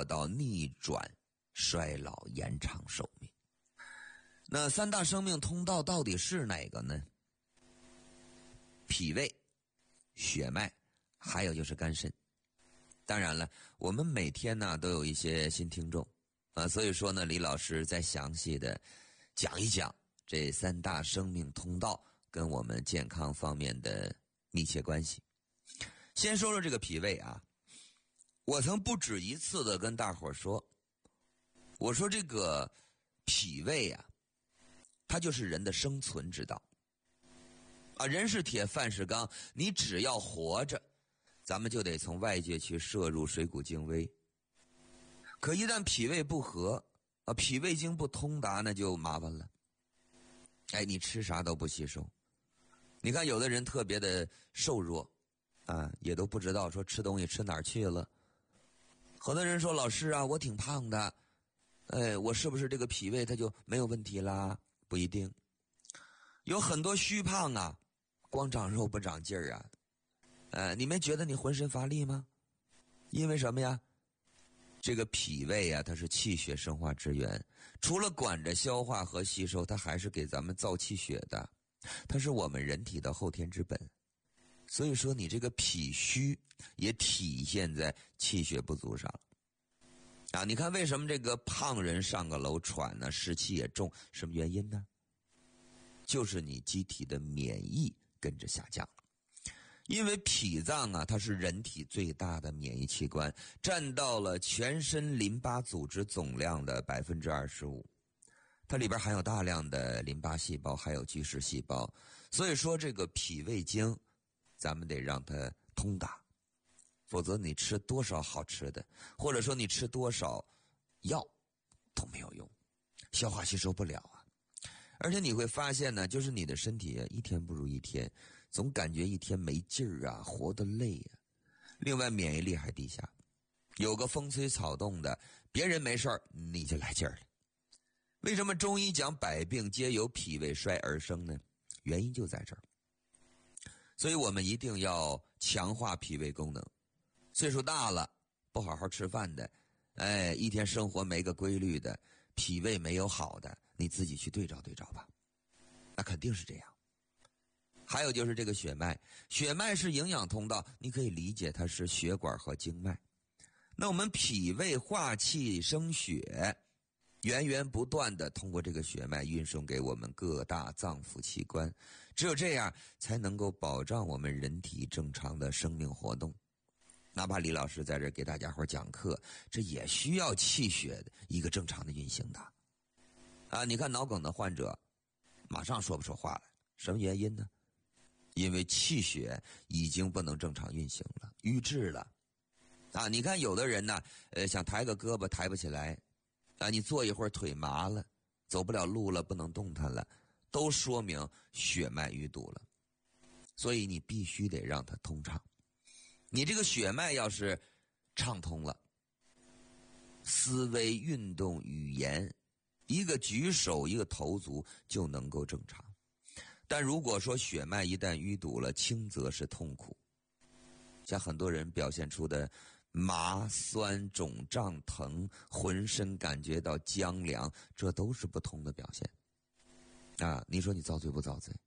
做到逆转衰老，延长寿命。那三大生命通道到底是哪个呢？脾胃、血脉，还有就是肝肾。当然了，我们每天呢都有一些新听众所以说呢，李老师再详细的讲一讲这三大生命通道跟我们健康方面的密切关系。先说说这个脾胃啊，我曾不止一次的跟大伙儿说，我说这个脾胃啊，它就是人的生存之道人是铁，饭是钢，你只要活着，咱们就得从外界去摄入水谷精微。可一旦脾胃不和脾胃经不通达，那就麻烦了。你吃啥都不吸收。你看有的人特别的瘦弱也都不知道说吃东西吃哪儿去了。很多人说老师啊，我挺胖的，我是不是这个脾胃它就没有问题啦？不一定。有很多虚胖光长肉不长劲儿你没觉得你浑身乏力吗？因为什么呀？这个脾胃它是气血生化之源，除了管着消化和吸收，它还是给咱们造气血的，它是我们人体的后天之本。所以说你这个脾虚也体现在气血不足上了你看为什么这个胖人上个楼喘呢，湿气也重，什么原因呢？就是你机体的免疫跟着下降了。因为脾脏它是人体最大的免疫器官，占到了全身淋巴组织总量的 25%。 它里边含有大量的淋巴细胞，还有巨噬细胞。所以说这个脾胃经咱们得让它通达，否则你吃多少好吃的，或者说你吃多少药都没有用，消化吸收不了而且你会发现呢，就是你的身体一天不如一天，总感觉一天没劲儿活得累另外免疫力还低下，有个风吹草动的，别人没事儿你就来劲儿了。为什么中医讲百病皆由脾胃衰而生呢？原因就在这儿。所以我们一定要强化脾胃功能。岁数大了不好好吃饭的，一天生活没个规律的，脾胃没有好的，你自己去对照对照吧，那肯定是这样。还有就是这个血脉，血脉是营养通道，你可以理解它是血管和经脉。那我们脾胃化气生血，源源不断的通过这个血脉运送给我们各大脏腑器官，只有这样才能够保障我们人体正常的生命活动。哪怕李老师在这给大家伙讲课，这也需要气血的一个正常的运行的你看脑梗的患者马上说不出话来，什么原因呢？因为气血已经不能正常运行了，瘀滞了你看有的人呢想抬个胳膊抬不起来你坐一会儿腿麻了，走不了路了，不能动弹了，都说明血脉淤堵了。所以你必须得让它通畅。你这个血脉要是畅通了，思维、运动、语言，一个举手一个投足就能够正常。但如果说血脉一旦淤堵了，轻则是痛苦，像很多人表现出的麻、酸、肿胀、疼，浑身感觉到僵凉，这都是不同的表现你说你遭罪不遭罪？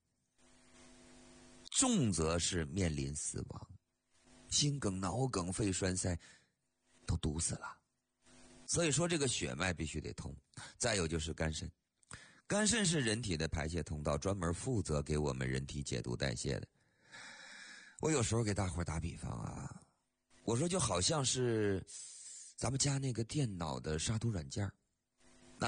重则是面临死亡，心梗、脑梗、肺栓塞都堵死了。所以说这个血脉必须得通。再有就是肝肾，肝肾是人体的排泄通道，专门负责给我们人体解毒代谢的。我有时候给大伙打比方我说就好像是咱们家那个电脑的杀毒软件